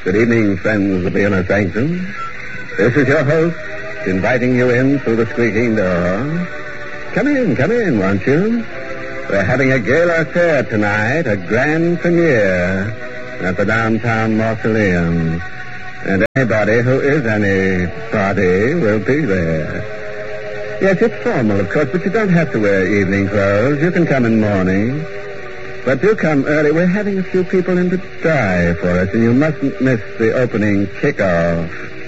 Good evening, friends of the Inner Sanctum. This is your host, inviting you in through the squeaking door. Come in, won't you? We're having a gala affair tonight, a grand premiere at the downtown mausoleum. And anybody who is anybody will be there. Yes, it's formal, of course, but you don't have to wear evening clothes. You can come in morning. But do come early. We're having a few people in to die for us, and you mustn't miss the opening kickoff.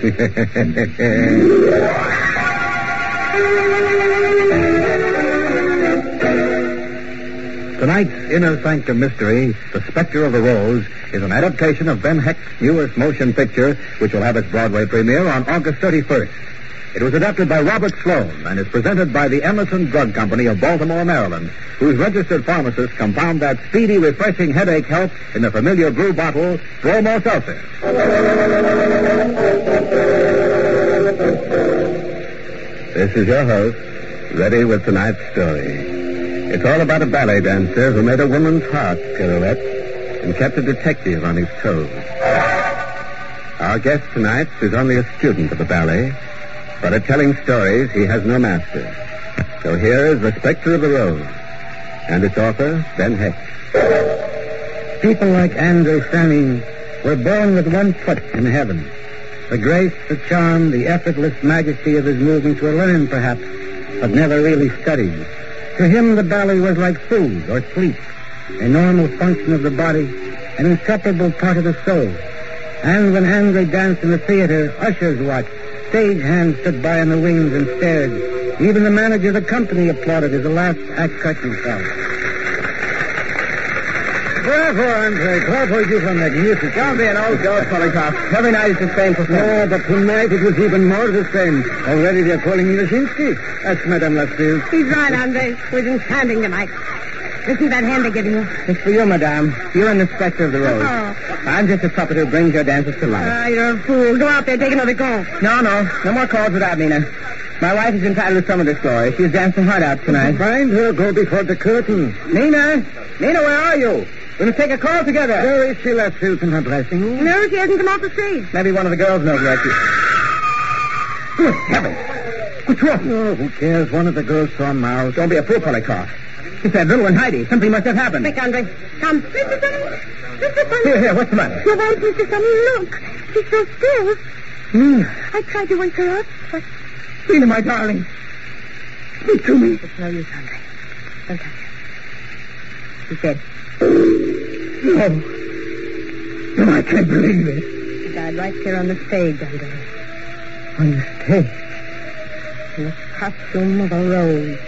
Tonight's Inner Sanctum mystery, The Spectre of the Rose, is an adaptation of Ben Hecht's newest motion picture, which will have its Broadway premiere on August 31st. It was adapted by Robert Sloan and is presented by the Emerson Drug Company of Baltimore, Maryland, whose registered pharmacists compound that speedy, refreshing headache help in the familiar blue bottle, Bromo Seltzer. This is your host, ready with tonight's story. It's all about a ballet dancer who made a woman's heart pirouette and kept a detective on his toes. Our guest tonight is only a student of the ballet, but at telling stories, he has no master. So here is The Spectre of the Rose, and its author, Ben Hecht. People like Andrei Sanin were born with one foot in heaven. The grace, the charm, the effortless majesty of his movements were learned, perhaps, but never really studied. To him, the ballet was like food or sleep, a normal function of the body, an inseparable part of the soul. And when Andrei danced in the theater, ushers watched. Stage hands stood by in the wings and stared. Even the manager of the company applauded as the last act curtain fell. Bravo, Andrei. Bravo, you were magnificent. Don't be an old goat, Polikoff. Every night it's the same performance. No, but tonight it was even more the same. Already they're calling me Wyszynski. That's Madame Lasfield. He's right, Andrei. We're enchanting tonight. Isn't that hand they're giving you? It's for you, Madame. You're in the Spectre of the Rose. Oh. I'm just a puppet who brings your dancers to life. You're a fool. Go out there, take another call. No more calls without Nina. My wife is entitled to some of this glory. She's dancing hard out tonight. Find her. Go before the curtain. Nina, where are you? We're going to take a call together. Where is she, Lasfield, in her dressing room? No, she hasn't come off the stage. Maybe one of the girls knows where she is. Good heavens. What's wrong? Oh, who cares? One of the girls saw Mouse. Don't be a fool, Polikoff. It's that little one, Heidi. Something must have happened. Quick, Andrei. Come. Mr. Sonny. Mr. Sonny. Here, what's the matter? Your wife, Mr. Sonny, look. She's so still. Nina. I tried to wake her up, but... Nina, my darling. Speak to me. It's no use, Andrei. Don't touch her. She's dead. No. No, I can't believe it. She died right here on the stage, Andrei. On the stage? In the costume of a rose.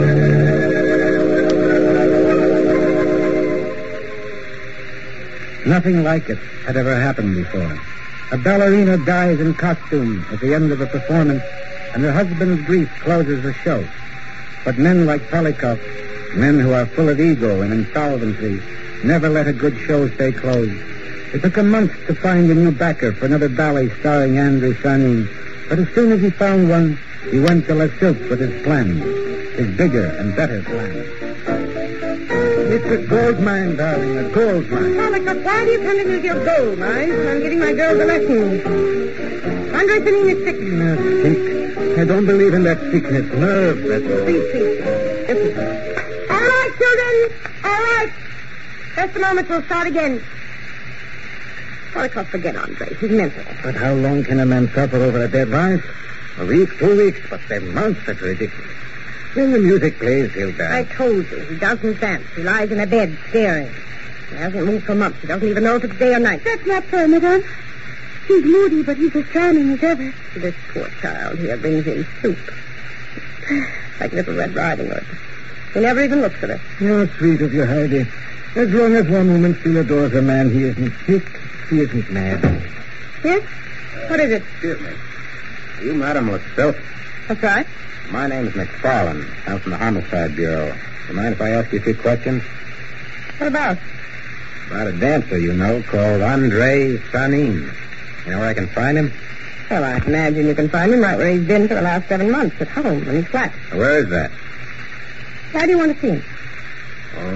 Nothing like it had ever happened before. A ballerina dies in costume at the end of a performance, and her husband's grief closes the show. But men like Polikoff, men who are full of ego and insolvency, never let a good show stay closed. It took a month to find a new backer for another ballet starring Andrei Sanin. But as soon as he found one, he went to La Silk with his plan, his bigger and better plan. It's a gold mine, darling, a gold mine. Polikoff, why do you come in with your gold mine? I'm giving my girls a lesson. Andrei Sanin is sick. Sick? I don't believe in that sickness. Nerve, that's all. Please. All right, children. All right. Just a moment, we'll start again. Polikoff, forget Andrei. He's mental. But how long can a man suffer over a dead wife? A week, 2 weeks, but 10 months? That's ridiculous. When the music plays, he'll die. I told you, he doesn't dance. He lies in a bed, staring. He hasn't moved for months. He doesn't even know if it's day or night. That's not fair, madame. He's moody, but he's as charming as ever. This poor child here brings in soup. Like Little Red Riding Hood. He never even looks at her. You're sweet of you, Heidi. As long as one woman still adores a man, he isn't sick, he isn't mad. Yes? What is it? Excuse me. Are you Madame LaSilk? That's right. My name's McFarlane. I'm from the Homicide Bureau. You mind if I ask you a few questions? What about? About a dancer you know called Andrei Sanin. You know where I can find him? Well, I imagine you can find him right where he's been for the last 7 months, at home, in his flat. Where is that? Why do you want to see him? Oh,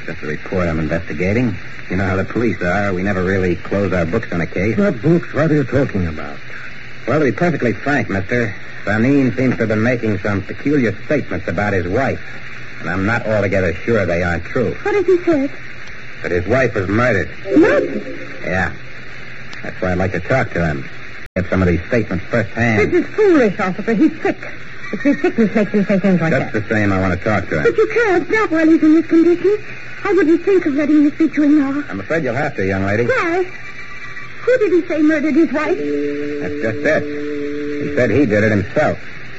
Just a report I'm investigating. You know how the police are. We never really close our books on a case. What books? What are you talking about? Well, to be perfectly frank, mister, Sanin seems to have been making some peculiar statements about his wife. And I'm not altogether sure they aren't true. What has he said? But his wife was murdered. Murdered? Yeah. That's why I'd like to talk to him. Get some of these statements firsthand. This is foolish, officer. He's sick. It's his sickness makes him say things like Just that. the same, I want to talk to him. But you can't stop while he's in this condition. I wouldn't think of letting you speak to him now. I'm afraid you'll have to, young lady. Why? Who did he say murdered his wife? That's just it. He said he did it himself.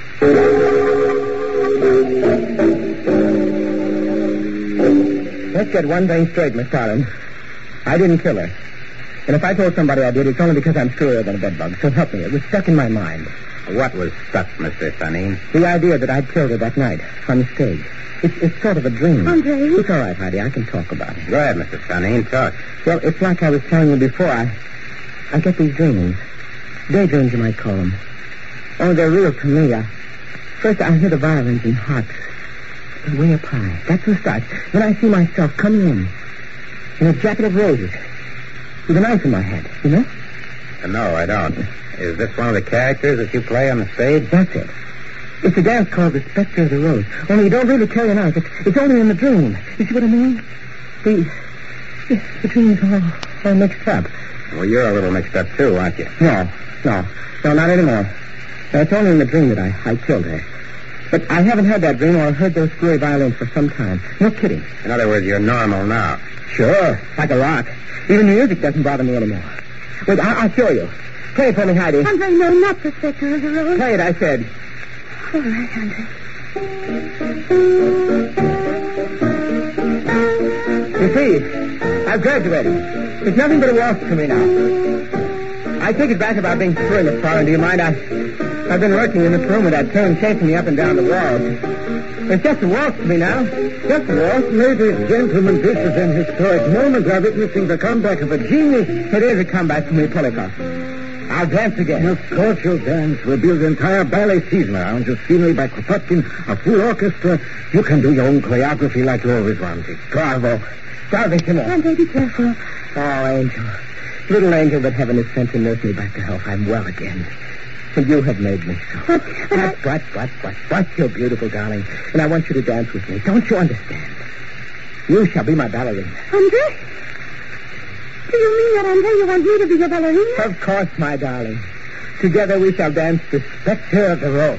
Let's get one thing straight, Miss Allen. I didn't kill her. And if I told somebody I did, it's only because I'm screwier than a bedbug. So help me. It was stuck in my mind. What was stuck, Mr. Sanin? The idea that I'd killed her that night on the stage. It's sort of a dream. Andre? It's all right, Heidi. I can talk about it. Go ahead, Mr. Sanin. Talk. Well, it's like I was telling you before. I get these dreams. Daydreams, you might call them. Oh, they're real to me. First, I hear the violins and harps. They're way up high. That's the start. Then I see myself coming in a jacket of roses with a knife in my hand, you know? No, I don't. Is this one of the characters that you play on the stage? That's it. It's a dance called the Spectre of the Rose. Only you don't really carry a knife. It's only in the dream. You see what I mean? The dream's all mixed up. Well, you're a little mixed up, too, aren't you? No, not anymore. No, it's only in the dream that I killed her. But I haven't had that dream or heard those screwy violins for some time. No kidding. In other words, you're normal now. Sure, like a rock. Even the music doesn't bother me anymore. Wait, I'll show you. Play it for me, Heidi. Andre, no, not the Spectre of the Rose. Play it, I said. All right, Andre. You see, I've graduated. It's nothing but a waltz to me now. I take it back about being thrilling, Miss Farron. Do you mind? I've been working in this room with that tune chasing me up and down the walls. It's just a waltz to me now. Just a waltz. Ladies and gentlemen, this is an historic moment. We're witnessing the comeback of a genius. It is a comeback for me, Polikoff. I'll dance again. Of course you'll dance. We'll build an entire ballet season around your scenery by Kropotkin, a full orchestra. You can do your own choreography like you always wanted. Bravo. Salvation. Andre, be careful. Oh, Angel. Little angel that heaven has sent to nurse me back to health. I'm well again. And you have made me so. What? You're beautiful, darling. And I want you to dance with me. Don't you understand? You shall be my ballerina. Andre? Do you mean that, Andre? You want me to be your ballerina? Of course, my darling. Together we shall dance the Spectre of the Rose.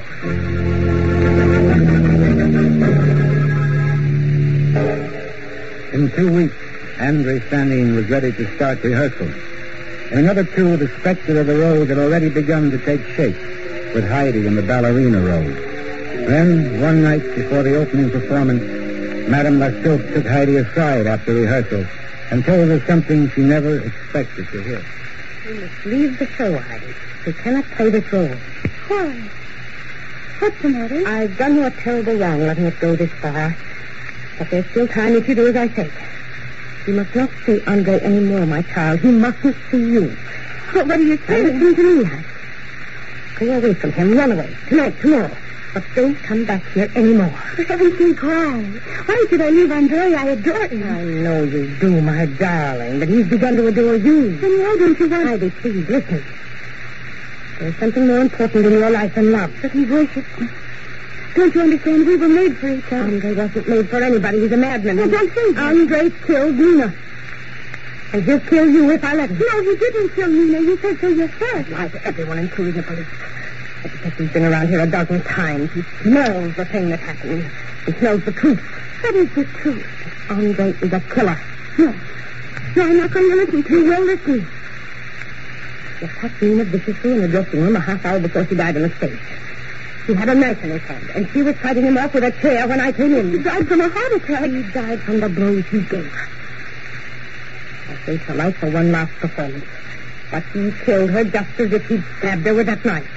In 2 weeks, Andre Sanin was ready to start rehearsals. In another 2, the Spectre of the Rose had already begun to take shape, with Heidi in the ballerina role. Then, one night before the opening performance, Madame Lassault took Heidi aside after rehearsal and told her something she never expected to hear. You must leave the show, Heidi. You cannot play this role. Why? What's the matter? I've done you a terrible wrong letting it go this far. But there's still time if you do as I say. You must not see Andre anymore, my child. He mustn't see you. What are you saying? Listen to me, Heidi. Go away from him. Run away. Tonight, tomorrow. But don't come back here anymore. For heaven's sake, why? Why should I leave Andre? I adore him. I know you do, my darling, but he's begun to adore you. Then why don't you want... Heidi, please, listen. There's something more important in your life than love. But he worships me. Don't you understand? We were made for each other. Andre wasn't made for anybody. He's a madman. No, don't say that. Andre killed Nina. And he'll kill you if I let him. No, he didn't kill Nina. You said so yourself. Lie to everyone, including the police. I guess he's been around here a dozen times. He smells the thing that happened. He smells the truth. What is the truth? Andre is a killer. No, I'm not going to listen to you. Well, listen. You touched Nina viciously in the dressing room a half hour before she died on the stage. He had a knife in his hand, and she was fighting him off with a chair when I came in. He died from a heart attack. He died from the blows he gave her. I saved her life for one last performance. But he killed her just as if he'd stabbed her with that knife.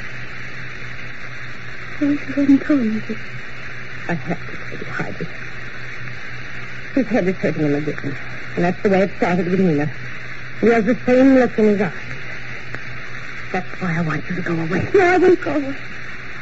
I wish you hadn't told me this. I have to tell you, Heidi. His head is hurting him again. And that's the way it started with Nina. He has the same look in his eyes. That's why I want you to go away. No, I won't go.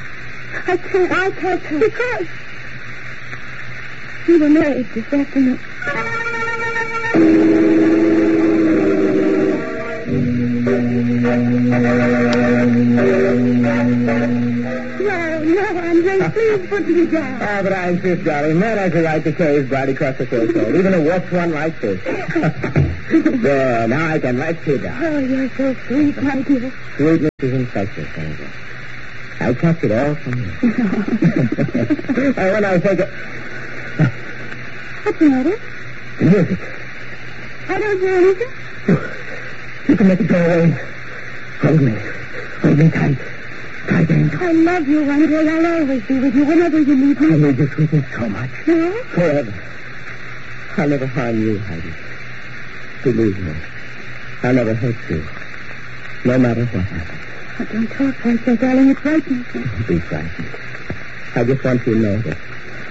I can't. Because we were married this afternoon. No, Andre, please put me down. Oh, but I insist, darling. Man has a right to carry his bride across the threshold, even a wolf one like this. There, now I can let you down. Oh, you're so sweet, my dear. Sweetness is infectious, Angel. I catch it all from you. And when I take it... What's the matter? Music. I don't hear anything. You can make it go away. Hold me. Hold me tight. Tight, Angel. I love you, Andre. I'll always be with you whenever you need I me. need your sweetness so much. Yes? Forever. I'll never harm you, Heidi. Believe me. I'll never hurt you. No matter what happens. Oh, don't talk like that, darling. It frightens me. Don't be frightened. I just want you to know that.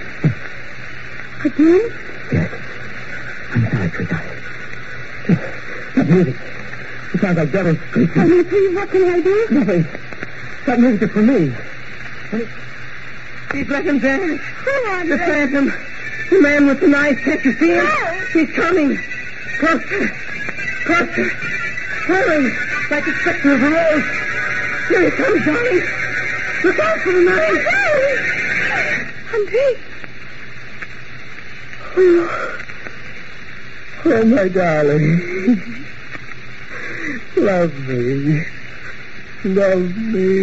Again? Yes. I'm sorry, sweetheart. That music. It sounds like devil's screeching. Honey, please, what can I do? Nothing. That music is for me. He's let him dance. Who, Andre? The phantom. The man with the knife. Can't you see him? No. He's coming. Closer. Closer. Hurry. Like the specter of a rose. Here he comes, darling. Look out for the knife. Andre. Oh, my darling. Love me. Love me.